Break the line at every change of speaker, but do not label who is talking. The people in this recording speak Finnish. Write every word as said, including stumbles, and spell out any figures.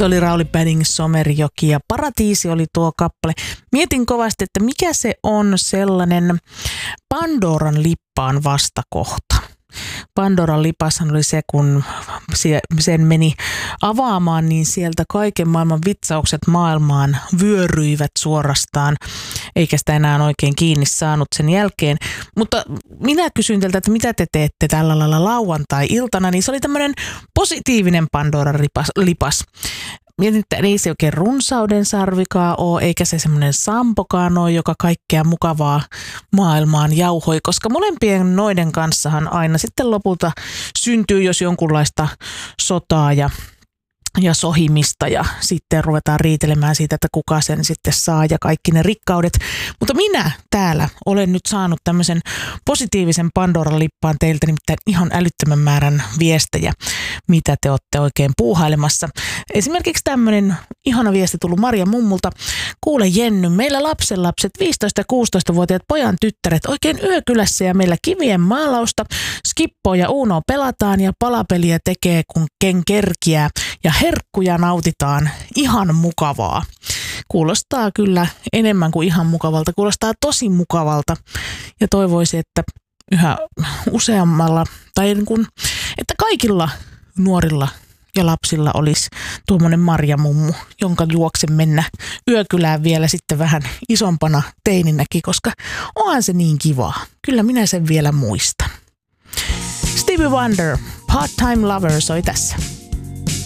Se oli Rauli Padding, Somerjoki ja Paratiisi oli tuo kappale. Mietin kovasti, että mikä se on sellainen Pandoran lippaan vastakohta. Pandoran lipashan oli se, kun sen meni avaamaan, niin sieltä kaiken maailman vitsaukset maailmaan vyöryivät suorastaan, eikä sitä enää oikein kiinni saanut sen jälkeen. Mutta minä kysyin teiltä, että mitä te teette tällä lailla lauantai-iltana, niin se oli tämmöinen positiivinen Pandoran lipas. Mietin, että ei se oikein runsauden sarvikaan ole, eikä se semmoinen sampokaan ole, joka kaikkea mukavaa maailmaan jauhoi, koska molempien noiden kanssahan aina sitten lopulta syntyy, jos jonkunlaista sotaa ja ja sohimista ja sitten ruvetaan riitelemään siitä, että kuka sen sitten saa ja kaikki ne rikkaudet. Mutta minä täällä olen nyt saanut tämmöisen positiivisen Pandoran lippaan teiltä, nimittäin ihan älyttömän määrän viestejä, mitä te olette oikein puuhailemassa. Esimerkiksi tämmöinen ihana viesti tullut Marja mummulta. Kuule Jenny, meillä lapsenlapset, viisitoista- ja kuusitoistavuotiaat pojan tyttäret oikein yökylässä ja meillä kivien maalausta, skippoa ja uunoa pelataan ja palapeliä tekee kun ken kerkiää ja herkkuja nautitaan. Ihan mukavaa. Kuulostaa kyllä enemmän kuin ihan mukavalta. Kuulostaa tosi mukavalta ja toivoisin, että yhä useammalla tai niin kuin, että kaikilla nuorilla ja lapsilla olisi tuommoinen Marja-mummu, jonka juokse mennä yökylään vielä sitten vähän isompana teininäkin, koska onhan se niin kivaa. Kyllä minä sen vielä muistan. Stevie Wonder, Part-Time Lover soi tässä.